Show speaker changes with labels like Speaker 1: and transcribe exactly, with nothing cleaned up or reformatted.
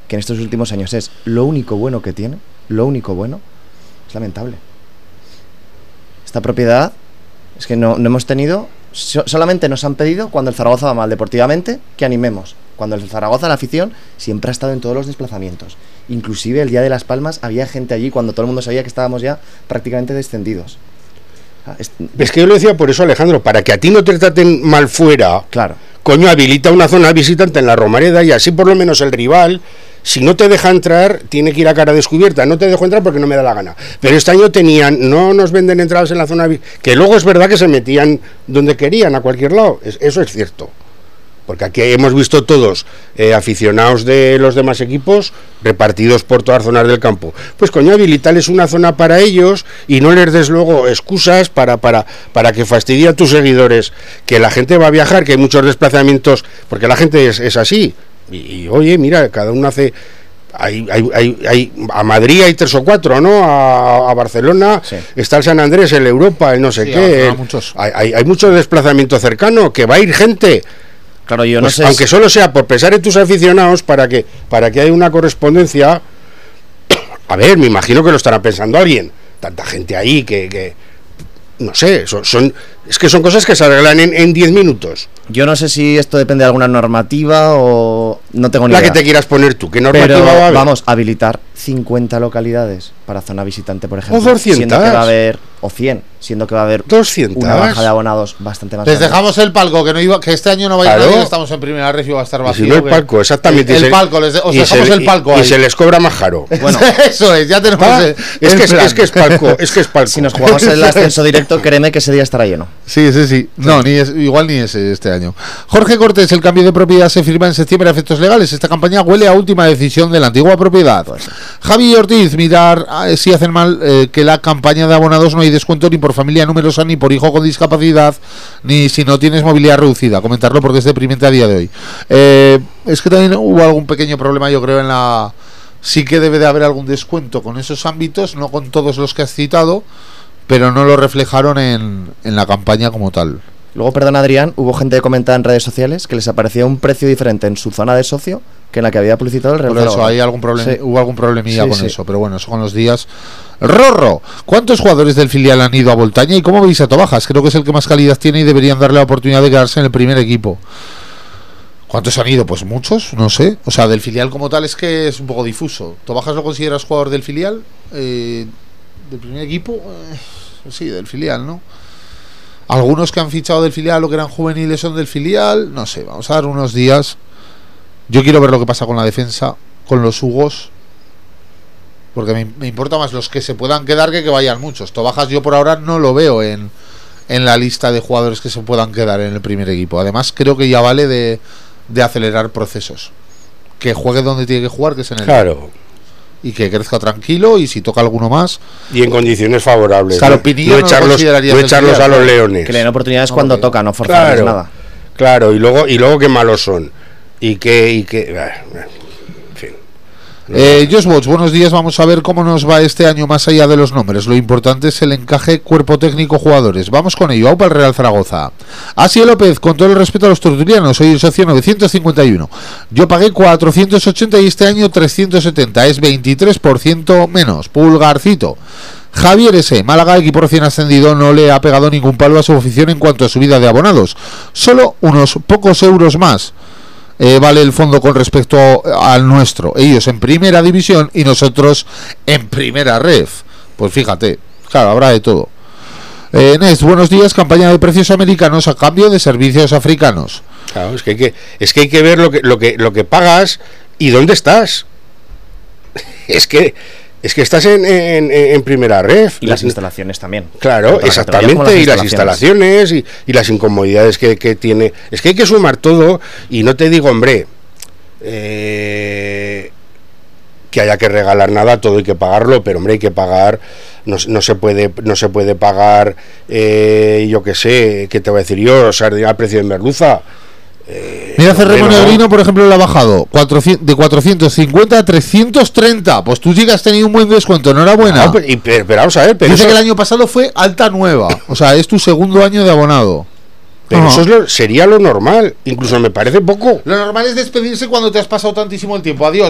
Speaker 1: que en estos últimos años es lo único bueno que tiene, lo único bueno, es lamentable. Esta propiedad es que no, no hemos tenido, so, solamente nos han pedido cuando el Zaragoza va mal deportivamente que animemos. Cuando el Zaragoza, la afición, siempre ha estado en todos los desplazamientos. Inclusive el día de Las Palmas había gente allí cuando todo el mundo sabía que estábamos ya prácticamente descendidos. Es,
Speaker 2: es que yo lo decía por eso, Alejandro, para que a ti no te traten mal fuera,
Speaker 1: claro.
Speaker 2: Coño, habilita una zona visitante en la Romareda y así por lo menos el rival, si no te deja entrar, tiene que ir a cara descubierta. No te dejo entrar porque no me da la gana. Pero este año tenían, no nos venden entradas en la zona, que luego es verdad que se metían donde querían, a cualquier lado. Es, eso es cierto. Porque aquí hemos visto todos eh, aficionados de los demás equipos repartidos por todas las zonas del campo. Pues coño, habilitarles una zona para ellos y no les des luego excusas para, para, para que fastidie a tus seguidores, que la gente va a viajar, que hay muchos desplazamientos, porque la gente es, es así. Y, y oye, mira, cada uno hace... Hay, hay, hay, hay, a Madrid hay tres o cuatro, ¿no? A, a Barcelona, sí. Está el San Andrés, el Europa, el no sé sí, qué. El, muchos. Hay, hay, hay mucho desplazamiento cercano, que va a ir gente...
Speaker 1: Claro, yo no
Speaker 2: pues
Speaker 1: sé
Speaker 2: aunque
Speaker 1: si...
Speaker 2: solo sea por pensar en tus aficionados para que para que haya una correspondencia. A ver, me imagino que lo estará pensando alguien. Tanta gente ahí que, que no sé, son, son es que son cosas que se arreglan en diez minutos.
Speaker 1: Yo no sé si esto depende de alguna normativa o no tengo ni
Speaker 2: la
Speaker 1: idea.
Speaker 2: La que te quieras poner tú, ¿qué normativa
Speaker 1: Pero,
Speaker 2: va a haber?
Speaker 1: Vamos a habilitar cincuenta localidades para zona visitante, por ejemplo.
Speaker 2: O doscientas.
Speaker 1: Siendo que va a haber, o cien, siendo que va a haber
Speaker 2: doscientas.
Speaker 1: Una baja de abonados bastante más.
Speaker 3: Les grande. Dejamos el palco, que no iba, que este año no va a ir
Speaker 2: claro.
Speaker 3: nadie, estamos en primera red y va a estar vacío.
Speaker 2: Si no el palco, exactamente.
Speaker 3: El, el
Speaker 2: se,
Speaker 3: palco, les de, os
Speaker 2: y
Speaker 3: dejamos
Speaker 2: se,
Speaker 3: el palco
Speaker 2: y,
Speaker 3: ahí.
Speaker 2: y se les cobra más caro.
Speaker 1: Bueno,
Speaker 3: eso es, ya tenemos
Speaker 2: ah,
Speaker 3: el,
Speaker 2: es,
Speaker 3: el
Speaker 2: que es, es que es palco, es que es palco.
Speaker 1: Si nos jugamos el ascenso directo, créeme que ese día estará lleno.
Speaker 3: Sí, sí, sí. No, ni es, igual ni ese este año. Jorge Cortés, el cambio de propiedad se firma en septiembre a efectos legales. Esta campaña huele a última decisión de la antigua propiedad. Pues, Javi Ortiz, mirar eh, si hacen mal eh, que la campaña de abonados no hay descuento ni por familia numerosa, ni por hijo con discapacidad, ni si no tienes movilidad reducida. Comentarlo porque es deprimente a día de hoy. Eh, es que también hubo algún pequeño problema, yo creo, en la... Sí que debe de haber algún descuento con esos ámbitos, no con todos los que has citado, pero no lo reflejaron en, en la campaña como tal.
Speaker 1: Luego, perdón Adrián, hubo gente que comentaba en redes sociales que les aparecía un precio diferente en su zona de socio que en la que había publicitado el Real
Speaker 3: Por eso hay algún problema, sí. Hubo algún problemilla sí, con sí. eso, pero bueno, eso con los días. Rorro, ¿cuántos jugadores del filial han ido a Voltaña y cómo veis a Tobajas? Creo que es el que más calidad tiene y deberían darle la oportunidad de quedarse en el primer equipo. ¿Cuántos han ido? Pues muchos, no sé. O sea, del filial como tal es que es un poco difuso. ¿Tobajas lo consideras jugador del filial? Eh, ¿Del primer equipo? Eh, sí, del filial, ¿no? Algunos que han fichado del filial o que eran juveniles son del filial. No sé, vamos a dar unos días. Yo quiero ver lo que pasa con la defensa, con los Hugos, porque me, me importa más los que se puedan quedar que que vayan muchos. Tobajas yo por ahora no lo veo en, en la lista de jugadores que se puedan quedar en el primer equipo. Además creo que ya vale de, de acelerar procesos. Que juegue donde tiene que jugar, que es en el...
Speaker 2: Claro.
Speaker 3: Y que crezca tranquilo, y si toca alguno más
Speaker 2: y en condiciones favorables,
Speaker 3: claro,
Speaker 2: no,
Speaker 3: Pinillo
Speaker 2: no
Speaker 3: no
Speaker 2: echarlos, no echarlos a los leones,
Speaker 1: que le den oportunidades no, cuando porque... toca, no forzarles
Speaker 2: claro,
Speaker 1: nada.
Speaker 2: Claro, y luego y luego qué malos son y que y que en fin.
Speaker 3: Eh, Josh Bots, buenos días. Vamos a ver cómo nos va este año más allá de los nombres. Lo importante es el encaje cuerpo técnico jugadores. Vamos con ello. Aupa el Real Zaragoza. Así López, con todo el respeto a los tertulianos, soy el socio novecientos cincuenta y uno. Yo pagué cuatrocientos ochenta y este año trescientos setenta. Es veintitrés por ciento menos. Pulgarcito. Javier S. Málaga, equipo recién ascendido, no le ha pegado ningún palo a su afición en cuanto a subida de abonados. Solo unos pocos euros más. Eh, vale el fondo con respecto al nuestro. Ellos en primera división y nosotros en primera ref. Pues fíjate, claro, habrá de todo. eh, Nest, buenos días. Campaña de precios americanos a cambio de servicios africanos.
Speaker 2: Claro, es que hay que, es que, hay que ver lo que, lo, que, lo que pagas y dónde estás. Es que Es que estás en, en, en primera ref.
Speaker 1: Y las instalaciones también.
Speaker 2: Claro, exactamente, y las instalaciones y, y las incomodidades que, que tiene. Es que hay que sumar todo, y no te digo, hombre, eh, que haya que regalar nada, todo hay que pagarlo, pero hombre, hay que pagar, no, no se puede no se puede pagar, eh, yo qué sé, ¿qué te voy a decir yo? O sea, al precio de merluza.
Speaker 3: Eh, Mira, Cerremo bueno, Negrino, por ejemplo, le ha bajado cuatrocientos, de cuatrocientos cincuenta a trescientos treinta. Pues tú sí que has tenido un buen descuento, enhorabuena.
Speaker 2: No, pero, y, pero, pero vamos a ver. Pero
Speaker 3: dice
Speaker 2: eso...
Speaker 3: que el año pasado fue alta nueva. O sea, es tu segundo año de abonado.
Speaker 2: Pero uh-huh. eso es lo, sería lo normal. Incluso me parece poco.
Speaker 3: Lo normal es despedirse cuando te has pasado tantísimo el tiempo. Adiós.